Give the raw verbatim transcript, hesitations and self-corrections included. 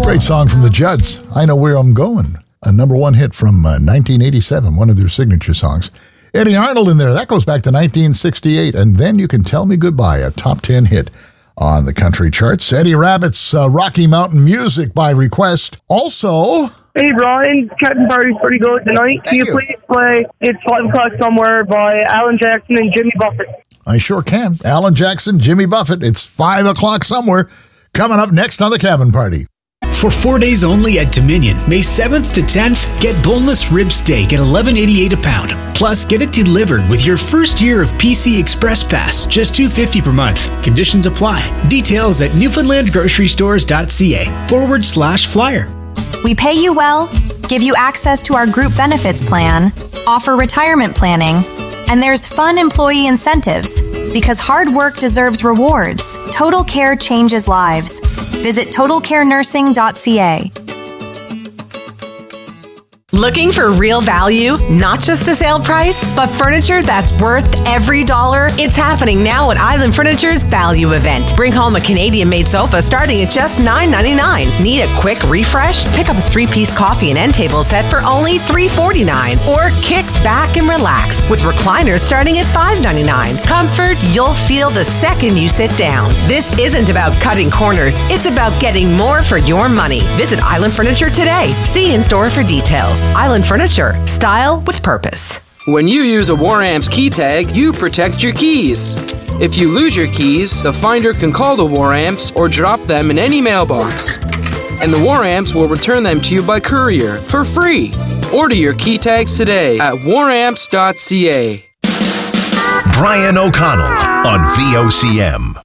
Great song from the Judds. I Know Where I'm Going. A number one hit from uh, nineteen eighty-seven, one of their signature songs. Eddie Arnold in there. That goes back to nineteen sixty-eight. And Then You Can Tell Me Goodbye, a top ten hit on the country charts. Eddie Rabbitt's uh, Rocky Mountain Music by request. Also... Hey, Brian, Captain Party's pretty good tonight. Can you, you please play It's five o'clock Somewhere by Alan Jackson and Jimmy Buffett? I sure can. Alan Jackson, Jimmy Buffett. It's five o'clock Somewhere. Coming up next on the Cabin Party. For four days only at Dominion, May seventh to tenth, get boneless rib steak at eleven eighty-eight a pound. Plus, get it delivered with your first year of P C Express Pass, just two dollars and fifty cents per month. Conditions apply. Details at newfoundlandgrocerystores.ca forward slash flyer. We pay you well, give you access to our group benefits plan, offer retirement planning, and there's fun employee incentives. Because hard work deserves rewards. Total Care changes lives. Visit total care nursing dot c a. Looking for real value? Not just a sale price, but furniture that's worth every dollar? It's happening now at Island Furniture's Value Event. Bring home a Canadian-made sofa starting at just nine ninety-nine. Need a quick refresh? Pick up a three-piece coffee and end table set for only three forty-nine. Or kick back and relax with recliners starting at five ninety-nine. Comfort you'll feel the second you sit down. This isn't about cutting corners. It's about getting more for your money. Visit Island Furniture today. See in store for details. Island Furniture. Style with purpose. When you use a WarAmps key tag, you protect your keys. If you lose your keys, the finder can call the WarAmps or drop them in any mailbox. And the WarAmps will return them to you by courier for free. Order your key tags today at war amps dot c a. Brian O'Connell on V O C M.